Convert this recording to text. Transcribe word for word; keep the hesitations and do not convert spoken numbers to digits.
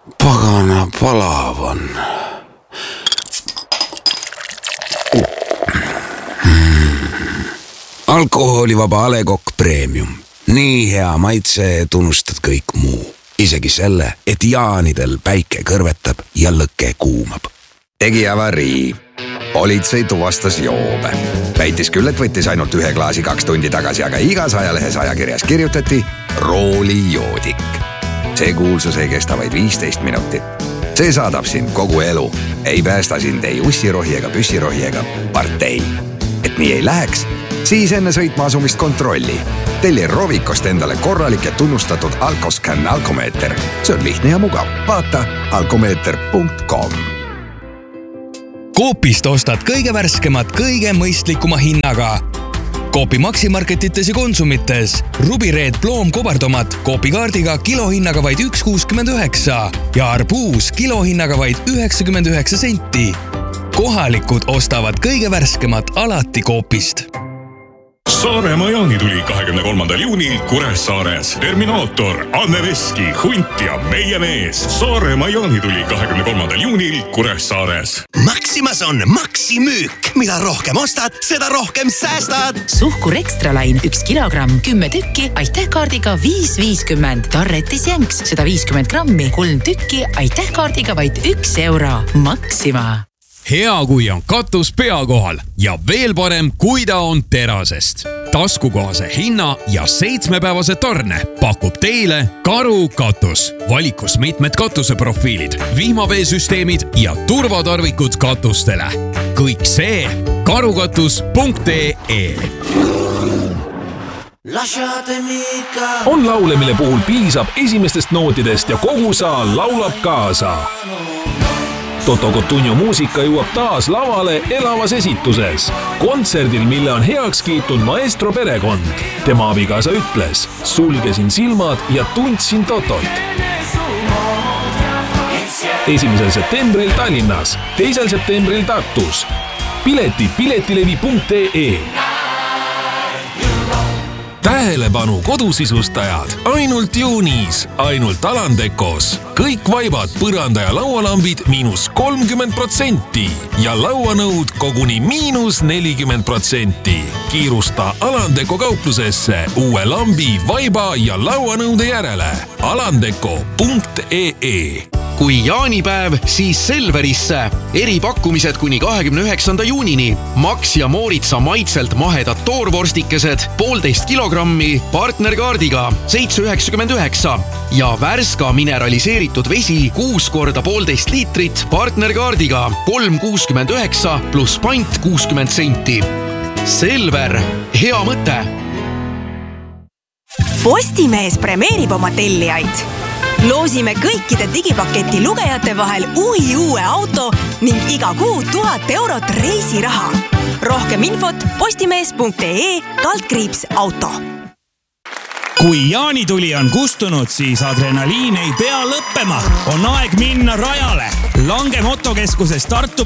Pagana palav on. Hmm. Alkoholivaba A Le Coq Premium. Nii hea maitse tunnustad kõik muu. Isegi selle, et jaanidel päike kõrvetab ja lõkke kuumab. Tegi avarii. Politsei tuvastas joobe. Väitis küll, et võttis ainult ühe klaasi kaks tundi tagasi, aga igas ajalehes ajakirjas kirjutati roolijoodik. See kuulsus ei kesta vaid viisteist minutit. See saadab sind kogu elu. Ei päästa sind ei ussirohi ega püssirohi ega partei. Et nii ei läheks, siis enne sõitma asumist kontrolli. Telli Rovikost endale korralik ja tunnustatud Alkoscan alkomeeter. See on lihtne ja mugav. Vaata alkomeeter punkt com. Coopist ostad kõige värskemat, kõige mõistlikuma hinnaga. Coopi Maximarketites ja Konsumites. Ruby Red Ploom kobartomat Coopi kaardiga kilohinnaga vaid üks kuuskümmend üheksa ja arbuus kilohinnaga vaid üheksakümmend üheksa senti. Kohalikud ostavad kõige värskemat alati Coopist. Saaremaa jaanituli kahekümne kolmandal juunil Kuressaares. Terminaator, Anne Veski, Hunt ja meie mees. Saaremaa jaanituli kahekümne kolmandal juunil Kuressaares. Maximas on maksimüük. Mida rohkem ostad, seda rohkem säästad. Suhkur Extralain üks kilogramm, kümme tükki, aitäh kaardiga viis viiskümmend. Tarretis jänks sada viiskümmend grammi, kolm tükki, aitäh kaardiga vaid üks euro. Maxima. Hea, kui on katus pea kohal ja veel parem, kui ta on terasest. Taskukohase hinna ja seitsmepäevase tarne pakub teile Karu katus. Valikus mitmed katuseprofiilid, vihmaveesüsteemid ja turvatarvikud katustele. Kõik see karukatus punkt ee. On laule, mille puhul piisab esimestest nootidest ja kogu saal laulab kaasa. Toto Cotugno muusika jõuab taas lavale elavas esituses. Kontserdil, mille on heaks kiitnud maestro perekond. Tema abikaasa ütles, sulgesin silmad ja tundsin Totot. esimesel septembril Tallinnas, teisel septembril Tartus. Piletid piletilevi punkt ee. Tähelepanu kodusisustajad, ainult juunis, ainult Alandekos. Kõik vaibad, põranda ja laualambid miinus kolmkümmend protsenti ja lauanõud koguni miinus nelikümmend protsenti. Kiirusta Alandeko kauplusesse uue lambi, vaiba ja lauanõude järele. Alandeko punkt ee. Kui jaanipäev, siis Selverisse. Eripakkumised kuni kahekümne üheksanda juunini. Max ja Mooritsa maitselt mahedad toorvorstikesed, poolteist kilogrammi, partnerkaardiga seitse üheksakümmend üheksa ja Värska mineraliseeritud vesi kuus korda poolteist liitrit, partnerkaardiga kolm kuuskümmend üheksa pluss pant kuuskümmend senti. Selver, hea mõte! Postimees premeerib oma tellijaid. Loosime kõikide digipaketi lugejate vahel uhi uue auto ning iga kuu tuhat eurot reisiraha. Rohkem infot postimees punkt ee kaldkriips auto. Kui jaanituli on kustunud, siis adrenaliin ei pea lõppema. On aeg minna rajale. Lange motokeskuses Tartu